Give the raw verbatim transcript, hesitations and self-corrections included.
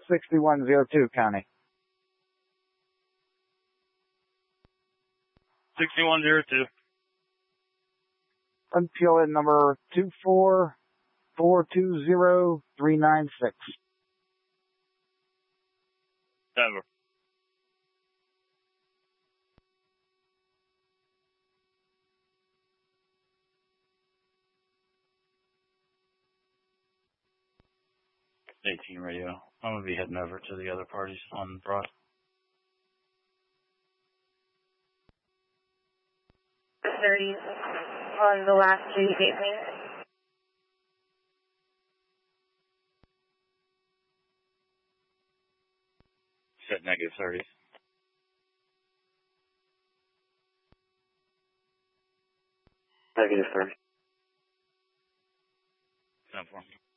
sixty-one oh two, County. sixty-one oh two. Unpeeled number two four four two zero three nine six. Denver. eighteen radio. I'm going to be heading over to the other parties on Broad. thirty on the last two gate lanes. Set negative thirty. Negative thirty. ten four.